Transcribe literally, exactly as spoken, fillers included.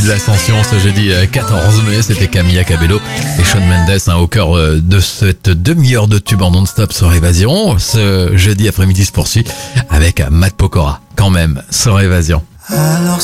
De l'Ascension ce jeudi quatorze mai, c'était Camilla Cabello et Shawn Mendes hein, au cœur de cette demi-heure de tube en non-stop sur Évasion. Ce jeudi après-midi se poursuit avec Matt Pokora, quand même, sur Évasion. Alors